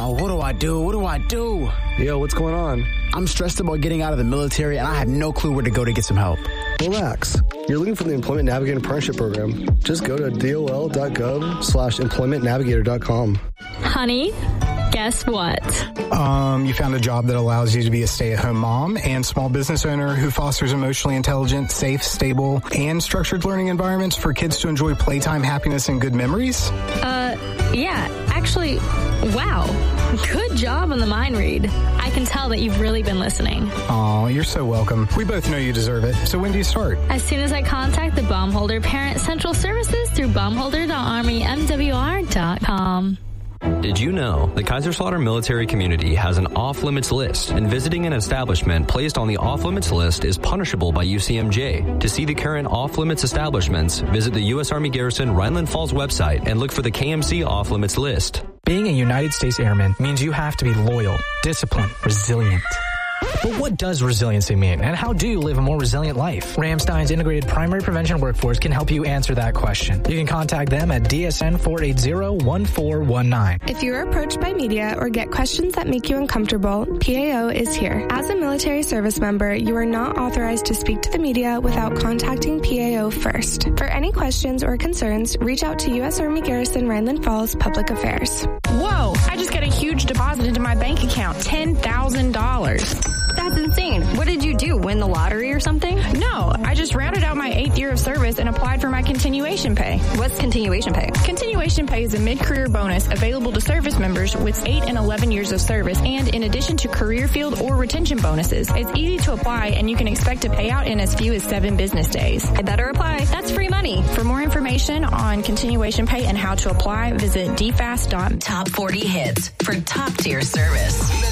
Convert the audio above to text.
Oh, what do I do? Yo, what's going on? I'm stressed about getting out of the military, and I have no clue where to go to get some help. Relax. You're looking for the Employment Navigator Apprenticeship Program. Just go to dol.gov/employmentnavigator.com. Honey, guess what? You found a job that allows you to be a stay-at-home mom and small business owner who fosters emotionally intelligent, safe, stable, and structured learning environments for kids to enjoy playtime, happiness, and good memories? Yeah, actually, wow. Good job on the mind read. I can tell that you've really been listening. Aw, you're so welcome. We both know you deserve it. So when do you start? As soon as I contact the Baumholder Parent Central Services through baumholder.armymwr.com. Did you know the Kaiserslautern military community has an off-limits list, and visiting an establishment placed on the off-limits list is punishable by UCMJ? To see the current off-limits establishments, visit the U.S. Army Garrison Rhineland Falls website and look for the KMC off-limits list. Being a United States Airman means you have to be loyal, disciplined, resilient. But what does resiliency mean, and how do you live a more resilient life? Ramstein's Integrated Primary Prevention Workforce can help you answer that question. You can contact them at DSN 480-1419. If you're approached by media or get questions that make you uncomfortable, PAO is here. As a military service member, you are not authorized to speak to the media without contacting PAO first. For any questions or concerns, reach out to U.S. Army Garrison Rhineland Falls Public Affairs. Whoa, I just got a huge deposit into my bank account, $10,000. That's insane. What did you do? Win the lottery or something? No, I just rounded out my 8th year of service and applied for my continuation pay. What's continuation pay? Continuation pay is a mid-career bonus available to service members with 8 and 11 years of service, and in addition to career field or retention bonuses. It's easy to apply, and you can expect to pay out in as few as 7 business days. I better apply. That's free money. For more information on continuation pay and how to apply, visit dfast.com. Top 40 hits for top-tier service.